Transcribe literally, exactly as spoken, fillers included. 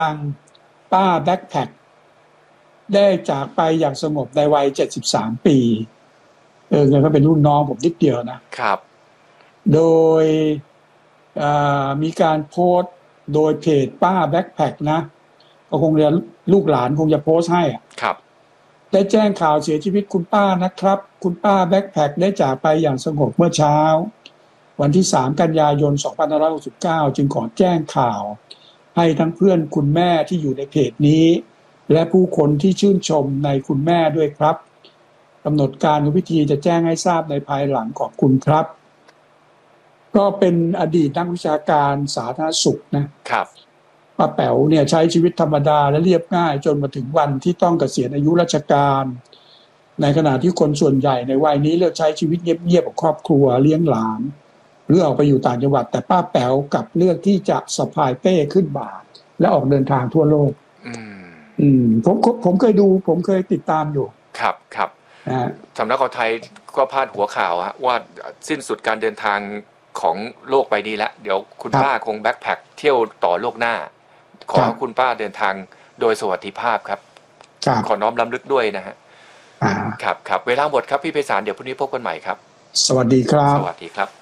างป้าแบ็คแพ็คได้จากไปอย่างสงบในวัยเจ็ดสิบสามปีเออเนี่ยก็เป็นรุ่นน้องผมนิดเดียวนะครับโดยมีการโพสต์โดยเพจป้าแบ็คแพ็คนะก็คงจะลูกหลานคงจะโพสต์ให้ครับได้แจ้งข่าวเสียชีวิตคุณป้านะครับคุณป้าแบ็คแพ็คได้จากไปอย่างสงบเมื่อเช้าวันที่สามกันยายนสองพันห้าร้อยหกสิบเก้าจึงขอแจ้งข่าวให้ทั้งเพื่อนคุณแม่ที่อยู่ในเพจนี้และผู้คนที่ชื่นชมในคุณแม่ด้วยครับกำหนดการพิธีจะแจ้งให้ทราบในภายหลังขอบคุณครับก็เป็นอดีตนักวิชาการสาธารณสุขนะครับป้าแป๋วเนี่ยใช้ชีวิตธรรมดาและเรียบง่ายจนมาถึงวันที่ต้องเกษียณอายุราชการในขณะที่คนส่วนใหญ่ในวัยนี้เลือกใช้ชีวิตเงียบๆกับครอบครัวเลี้ยงหลานหรือออกไปอยู่ต่างจังหวัดแต่ป้าแป๋วกับเลือกที่จะสะพายเป้ขึ้นบ่าและออกเดินทางทั่วโลกอืมอืมผมผมเคยดูผมเคยติดตามอยู่ครับครับสำนักข่าวไทยก็พาดหัวข่าวว่าสิ้นสุดการเดินทางของโลกใบนี้แล้วเดี๋ยวคุณป้าคงแบ็คแพ็คเที่ยวต่อโลกหน้าขอให้คุณป้าเดินทางโดยสวัสดิภาพครับขอน้อมรำลึกด้วยนะฮะครับครับเวลาหมดครับพี่ไพศาลเดี๋ยวพรุ่งนี้พบกันใหม่ครับสวัสดีครับสวัสดีครับ